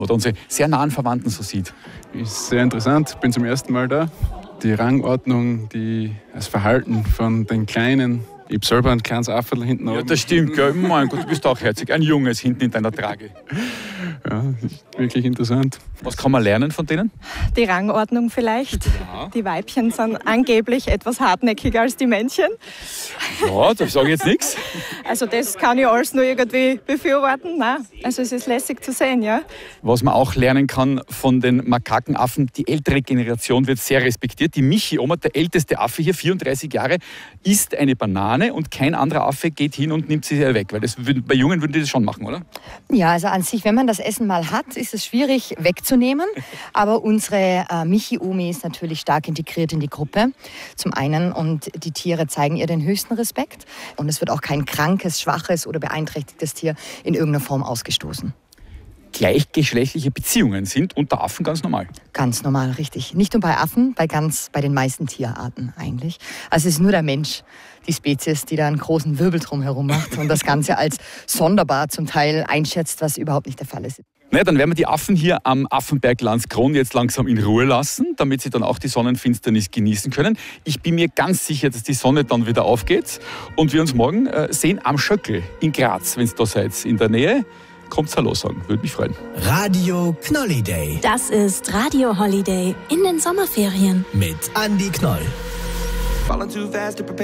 oder unsere sehr nahen Verwandten so sieht. Ist sehr interessant. Ich bin zum ersten Mal da. Die Rangordnung, das Verhalten von den Kleinen. Ich habe selber ein kleines Afferl hinten oben. Ja, das stimmt, gell? Mein Gott, du bist auch herzig. Ein Junges hinten in deiner Trage. Ja, ist wirklich interessant. Was kann man lernen von denen? Die Rangordnung vielleicht. Ja. Die Weibchen sind angeblich etwas hartnäckiger als die Männchen. Ja, da sage ich jetzt nichts. Also das kann ich alles nur irgendwie befürworten. Nein. Also es ist lässig zu sehen, ja. Was man auch lernen kann von den Makakenaffen, die ältere Generation wird sehr respektiert. Die Michi-Oma, der älteste Affe hier, 34 Jahre, isst eine Banane und kein anderer Affe geht hin und nimmt sie weg. Weil bei Jungen würden die das schon machen, oder? Ja, also an sich, wenn man das Essen mal hat, ist es schwierig wegzunehmen. Aber unsere Michi-Omi ist natürlich stark integriert in die Gruppe. Zum einen, und die Tiere zeigen ihr den höchsten Respekt. Und es wird auch kein krankes, schwaches oder beeinträchtigtes Tier in irgendeiner Form ausgestoßen. Gleichgeschlechtliche Beziehungen sind unter Affen ganz normal. Ganz normal, richtig. Nicht nur bei Affen, bei den meisten Tierarten eigentlich. Also es ist nur der Mensch, die Spezies, die da einen großen Wirbel drumherum macht und das Ganze als sonderbar zum Teil einschätzt, was überhaupt nicht der Fall ist. Na, dann werden wir die Affen hier am Affenberg Landskron jetzt langsam in Ruhe lassen, damit sie dann auch die Sonnenfinsternis genießen können. Ich bin mir ganz sicher, dass die Sonne dann wieder aufgeht und wir uns morgen sehen am Schöckl in Graz, wenn ihr da seid in der Nähe. Kommt's Hallo sagen, würde mich freuen. Radio Knolliday. Das ist Radio Holiday in den Sommerferien. Mit Andi Knoll.